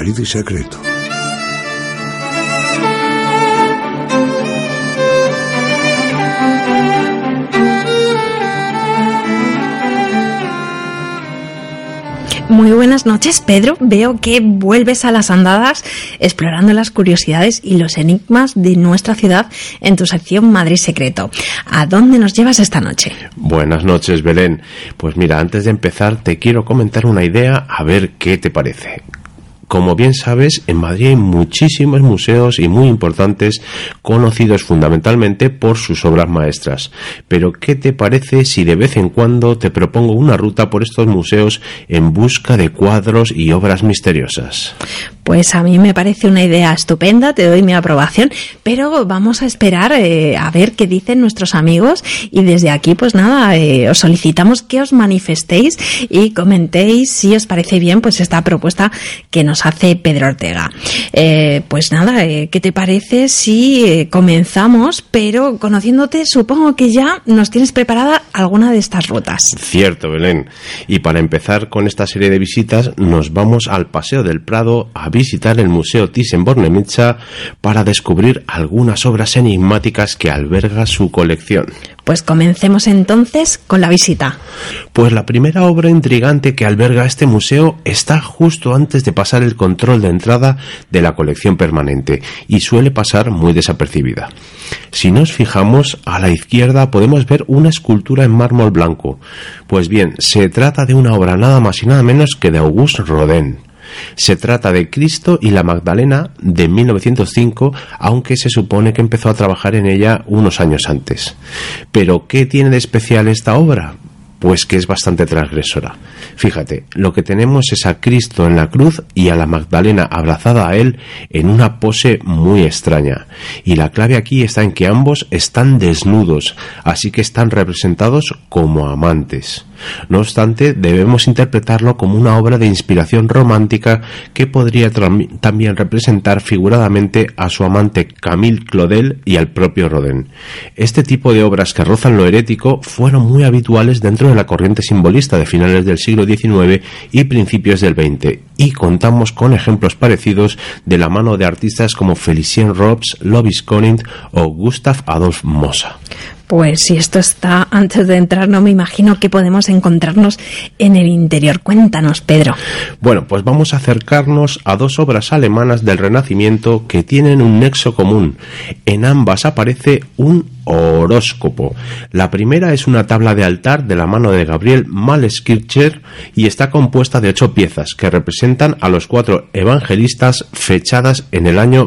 querido y secreto. Muy buenas noches, Pedro. Veo que vuelves a las andadas explorando las curiosidades y los enigmas de nuestra ciudad en tu sección Madrid Secreto. ¿A dónde nos llevas esta noche? Buenas noches, Belén. Pues mira, antes de empezar te quiero comentar una idea, a ver qué te parece. Como bien sabes, en Madrid hay muchísimos museos y muy importantes, conocidos fundamentalmente por sus obras maestras. Pero ¿qué te parece si de vez en cuando te propongo una ruta por estos museos en busca de cuadros y obras misteriosas? Pues a mí me parece una idea estupenda, te doy mi aprobación, pero vamos a esperar a ver qué dicen nuestros amigos y desde aquí pues nada, os solicitamos que os manifestéis y comentéis si os parece bien pues esta propuesta que nos hace Pedro Ortega. Pues nada, ¿qué te parece si comenzamos, pero conociéndote supongo que ya nos tienes preparada alguna de estas rutas? Cierto, Belén. Y para empezar con esta serie de visitas nos vamos al Paseo del Prado a visitar el Museo Thyssen-Bornemisza para descubrir algunas obras enigmáticas que alberga su colección. Pues comencemos entonces con la visita. Pues la primera obra intrigante que alberga este museo está justo antes de pasar el control de entrada de la colección permanente y suele pasar muy desapercibida. Si nos fijamos, a la izquierda podemos ver una escultura en mármol blanco. Pues bien, se trata de una obra nada más y nada menos que de Auguste Rodin. Se trata de Cristo y la Magdalena de 1905, aunque se supone que empezó a trabajar en ella unos años antes. ¿Pero qué tiene de especial esta obra? Pues que es bastante transgresora. Fíjate, lo que tenemos es a Cristo en la cruz y a la Magdalena abrazada a él en una pose muy extraña. Y la clave aquí está en que ambos están desnudos, así que están representados como amantes. No obstante, debemos interpretarlo como una obra de inspiración romántica que podría también representar figuradamente a su amante Camille Claudel y al propio Rodin. Este tipo de obras que rozan lo herético fueron muy habituales dentro de la corriente simbolista de finales del siglo XIX y principios del XX, y contamos con ejemplos parecidos de la mano de artistas como Félicien Robes, Lovis Corinth o Gustav Adolf Mossa. Pues si esto está antes de entrar, no me imagino que podemos encontrarnos en el interior. Cuéntanos, Pedro. Bueno, pues vamos a acercarnos a dos obras alemanas del Renacimiento que tienen un nexo común. En ambas aparece un horóscopo. La primera es una tabla de altar de la mano de Gabriel Maleskircher y está compuesta de 8 piezas que representan a los 4 evangelistas fechadas en el año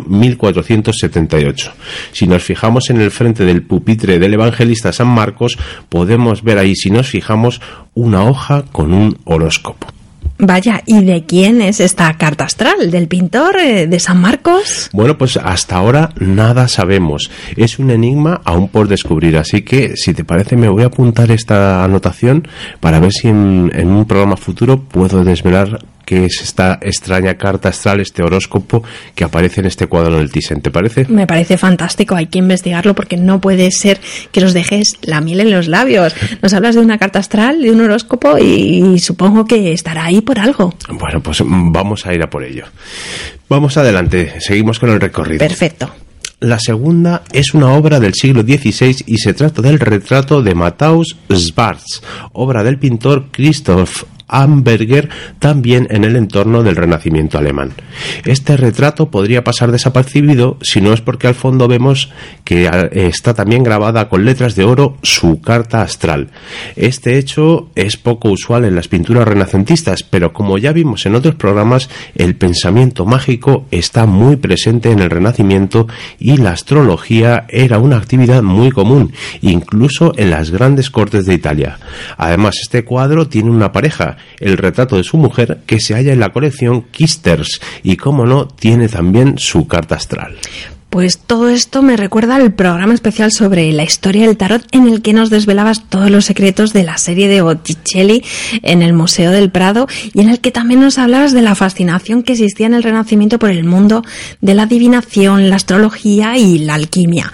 1478. Si nos fijamos en el frente del pupitre del evangelista San Marcos, podemos ver ahí, si nos fijamos, una hoja con un horóscopo. Vaya, ¿y de quién es esta carta astral? ¿Del pintor? ¿De San Marcos? Bueno, pues hasta ahora nada sabemos. Es un enigma aún por descubrir, así que si te parece me voy a apuntar esta anotación para ver si en un programa futuro puedo desvelar qué es esta extraña carta astral, este horóscopo que aparece en este cuadro del Thyssen. ¿Te parece? Me parece fantástico, hay que investigarlo porque no puede ser que nos dejes la miel en los labios. Nos hablas de una carta astral, de un horóscopo y supongo que estará ahí por algo. Bueno, pues vamos a ir a por ello. Vamos adelante, seguimos con el recorrido. Perfecto. La segunda es una obra del siglo XVI y se trata del retrato de Matthäus Schwarz, obra del pintor Christoph Amberger, también en el entorno del Renacimiento alemán. Este retrato podría pasar desapercibido si no es porque al fondo vemos que está también grabada con letras de oro su carta astral. Este hecho es poco usual en las pinturas renacentistas, pero como ya vimos en otros programas, el pensamiento mágico está muy presente en el Renacimiento y la astrología era una actividad muy común, incluso en las grandes cortes de Italia. Además, este cuadro tiene una pareja, el retrato de su mujer, que se halla en la colección Kisters y, como no, tiene también su carta astral. Pues todo esto me recuerda al programa especial sobre la historia del tarot en el que nos desvelabas todos los secretos de la serie de Botticelli en el Museo del Prado y en el que también nos hablabas de la fascinación que existía en el Renacimiento por el mundo de la adivinación, la astrología y la alquimia.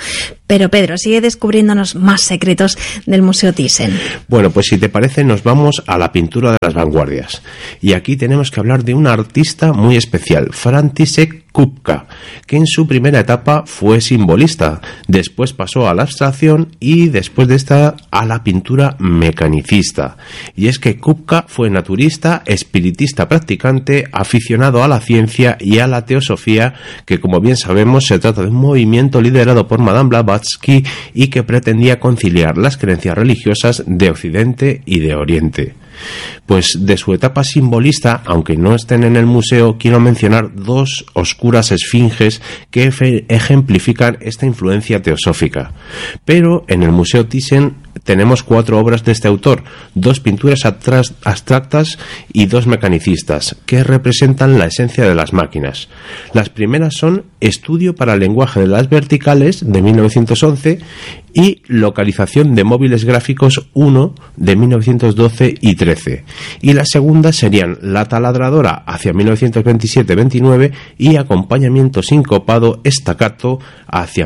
Pero Pedro, sigue descubriéndonos más secretos del Museo Thyssen. Bueno, pues si te parece nos vamos a la pintura de las vanguardias. Y aquí tenemos que hablar de un artista muy especial, František Kupka, que en su primera etapa fue simbolista, después pasó a la abstracción y después de esta a la pintura mecanicista. Y es que Kupka fue naturista, espiritista practicante, aficionado a la ciencia y a la teosofía, que como bien sabemos se trata de un movimiento liderado por Madame Blavatsky y que pretendía conciliar las creencias religiosas de Occidente y de Oriente. Pues de su etapa simbolista, aunque no estén en el museo, quiero mencionar dos oscuras esfinges que ejemplifican esta influencia teosófica. Pero en el Museo Thyssen tenemos 4 obras de este autor, 2 pinturas abstractas y 2 mecanicistas, que representan la esencia de las máquinas. Las primeras son Estudio para el lenguaje de las verticales, de 1911, y Localización de móviles gráficos 1, de 1912 y 13. Y las segundas serían La taladradora, hacia 1927-29, y Acompañamiento sincopado staccato, hacia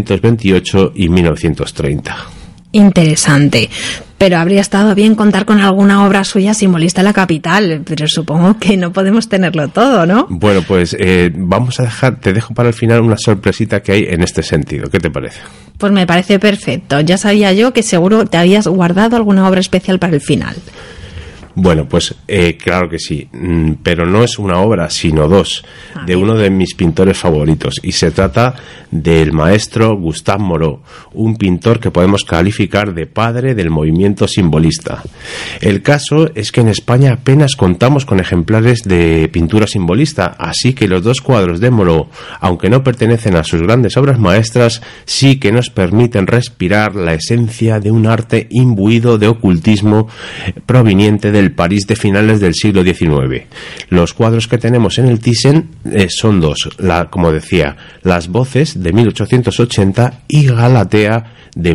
1928 y 1930. Interesante. Pero habría estado bien contar con alguna obra suya simbolista en la capital, pero supongo que no podemos tenerlo todo, ¿no? Bueno, pues te dejo para el final una sorpresita que hay en este sentido. ¿Qué te parece? Pues me parece perfecto. Ya sabía yo que seguro te habías guardado alguna obra especial para el final. Bueno, pues claro que sí, pero no es una obra, sino 2, de uno de mis pintores favoritos, y se trata del maestro Gustave Moreau, un pintor que podemos calificar de padre del movimiento simbolista. El caso es que en España apenas contamos con ejemplares de pintura simbolista, así que los 2 cuadros de Moreau, aunque no pertenecen a sus grandes obras maestras, sí que nos permiten respirar la esencia de un arte imbuido de ocultismo proveniente del París de finales del siglo XIX. Los cuadros que tenemos en el Thyssen son 2, como decía, Las voces de 1880 y Galatea de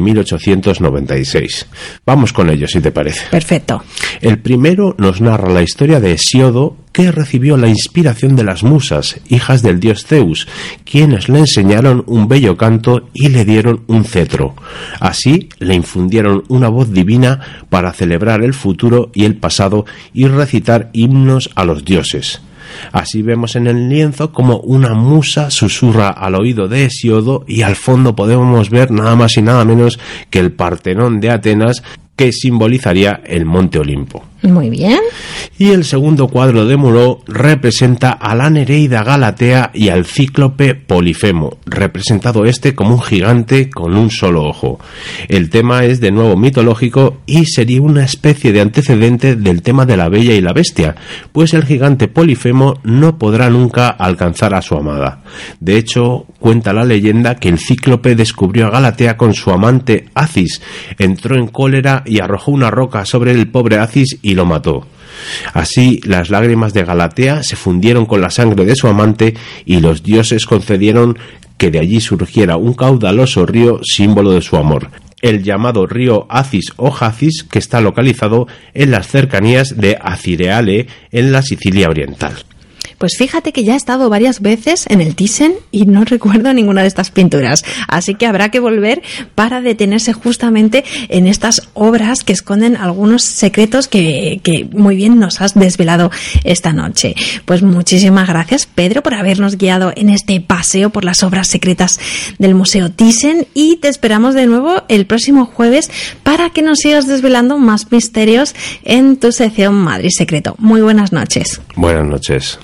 1896. Vamos con ellos, si te parece. Perfecto. El primero nos narra la historia de Hesíodo, que recibió la inspiración de las musas, hijas del dios Zeus, quienes le enseñaron un bello canto y le dieron un cetro. Así le infundieron una voz divina para celebrar el futuro y el pasado y recitar himnos a los dioses. Así vemos en el lienzo como una musa susurra al oído de Hesíodo y al fondo podemos ver nada más y nada menos que el Partenón de Atenas, que simbolizaría el Monte Olimpo. Muy bien. Y el segundo cuadro de Moreau representa a la Nereida Galatea y al cíclope Polifemo, representado como un gigante con un solo ojo. El tema es de nuevo mitológico y sería una especie de antecedente del tema de la Bella y la Bestia, pues el gigante Polifemo no podrá nunca alcanzar a su amada. De hecho, cuenta la leyenda que el cíclope descubrió a Galatea con su amante Acis, entró en cólera y arrojó una roca sobre el pobre Acis y lo mató. Así, las lágrimas de Galatea se fundieron con la sangre de su amante y los dioses concedieron que de allí surgiera un caudaloso río símbolo de su amor, el llamado río Acis o Jacis, que está localizado en las cercanías de Acireale, en la Sicilia oriental. Pues fíjate que ya he estado varias veces en el Thyssen y no recuerdo ninguna de estas pinturas, así que habrá que volver para detenerse justamente en estas obras que esconden algunos secretos que muy bien nos has desvelado esta noche. Pues muchísimas gracias, Pedro, por habernos guiado en este paseo por las obras secretas del Museo Thyssen, y te esperamos de nuevo el próximo jueves para que nos sigas desvelando más misterios en tu sección Madrid Secreto. Muy buenas noches. Buenas noches.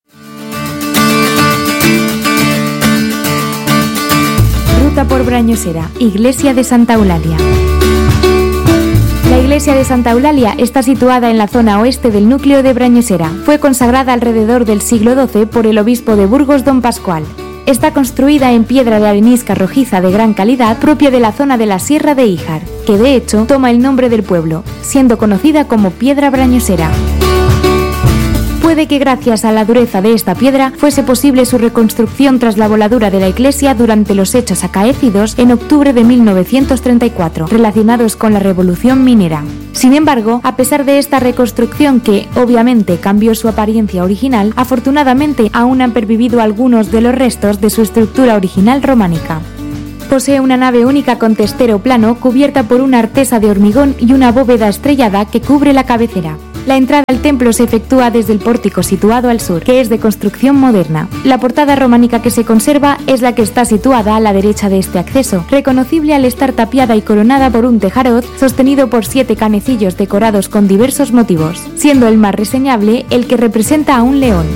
Ruta por Brañosera, Iglesia de Santa Eulalia. La iglesia de Santa Eulalia está situada en la zona oeste del núcleo de Brañosera. Fue consagrada alrededor del siglo XII por el obispo de Burgos, don Pascual. Está construida en piedra de arenisca rojiza de gran calidad, propia de la zona de la Sierra de Híjar, que de hecho toma el nombre del pueblo, siendo conocida como Piedra Brañosera. Puede que gracias a la dureza de esta piedra fuese posible su reconstrucción tras la voladura de la iglesia durante los hechos acaecidos en octubre de 1934, relacionados con la revolución minera. Sin embargo, a pesar de esta reconstrucción que, obviamente, cambió su apariencia original, afortunadamente aún han pervivido algunos de los restos de su estructura original románica. Posee una nave única con testero plano cubierta por una artesa de hormigón y una bóveda estrellada que cubre la cabecera. La entrada al templo se efectúa desde el pórtico situado al sur, que es de construcción moderna. La portada románica que se conserva es la que está situada a la derecha de este acceso, reconocible al estar tapiada y coronada por un tejaroz sostenido por 7 canecillos decorados con diversos motivos, siendo el más reseñable el que representa a un león.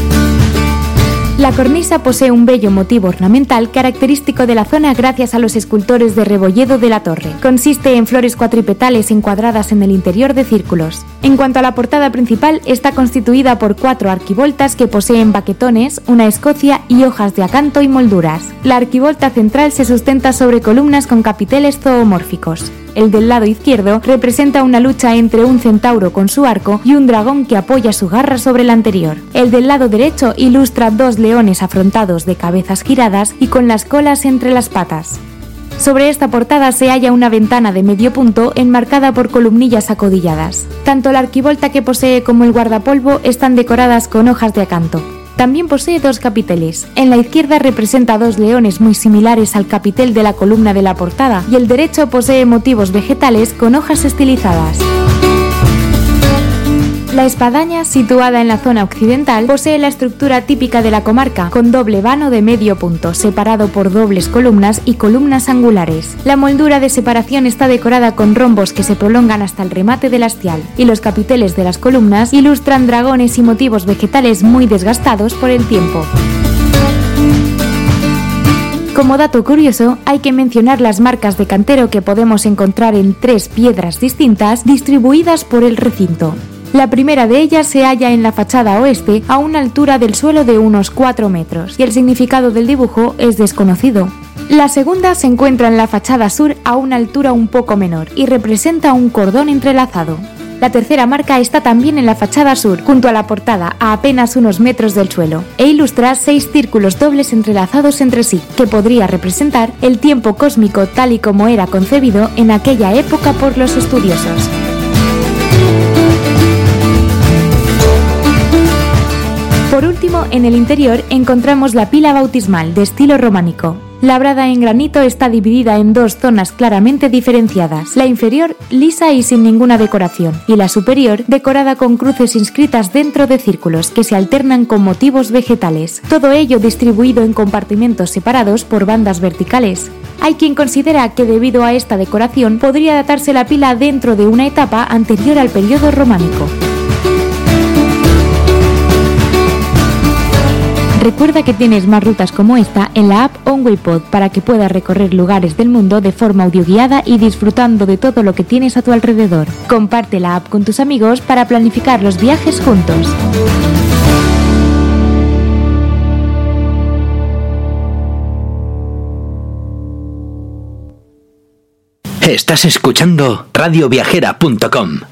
La cornisa posee un bello motivo ornamental característico de la zona gracias a los escultores de Rebolledo de la Torre. Consiste en flores cuatripetales encuadradas en el interior de círculos. En cuanto a la portada principal, está constituida por 4 arquivoltas que poseen baquetones, una escocia y hojas de acanto y molduras. La arquivolta central se sustenta sobre columnas con capiteles zoomórficos. El del lado izquierdo representa una lucha entre un centauro con su arco y un dragón que apoya su garra sobre el anterior. El del lado derecho ilustra 2 leones afrontados de cabezas giradas y con las colas entre las patas. Sobre esta portada se halla una ventana de medio punto enmarcada por columnillas acodilladas. Tanto la arquivolta que posee como el guardapolvo están decoradas con hojas de acanto. También posee 2 capiteles. En la izquierda representa 2 leones muy similares al capitel de la columna de la portada y el derecho posee motivos vegetales con hojas estilizadas. La espadaña, situada en la zona occidental, posee la estructura típica de la comarca, con doble vano de medio punto, separado por dobles columnas y columnas angulares. La moldura de separación está decorada con rombos que se prolongan hasta el remate del hastial, y los capiteles de las columnas ilustran dragones y motivos vegetales muy desgastados por el tiempo. Como dato curioso, hay que mencionar las marcas de cantero que podemos encontrar en 3 piedras distintas distribuidas por el recinto. La primera de ellas se halla en la fachada oeste a una altura del suelo de unos 4 metros y el significado del dibujo es desconocido. La segunda se encuentra en la fachada sur a una altura un poco menor y representa un cordón entrelazado. La tercera marca está también en la fachada sur, junto a la portada, a apenas unos metros del suelo, e ilustra 6 círculos dobles entrelazados entre sí, que podría representar el tiempo cósmico tal y como era concebido en aquella época por los estudiosos. Por último, en el interior encontramos la pila bautismal de estilo románico. Labrada en granito, está dividida en 2 zonas claramente diferenciadas. La inferior, lisa y sin ninguna decoración, y la superior, decorada con cruces inscritas dentro de círculos que se alternan con motivos vegetales. Todo ello distribuido en compartimentos separados por bandas verticales. Hay quien considera que debido a esta decoración podría datarse la pila dentro de una etapa anterior al periodo románico. Recuerda que tienes más rutas como esta en la app OnWayPod para que puedas recorrer lugares del mundo de forma audioguiada y disfrutando de todo lo que tienes a tu alrededor. Comparte la app con tus amigos para planificar los viajes juntos. Estás escuchando radioviajera.com.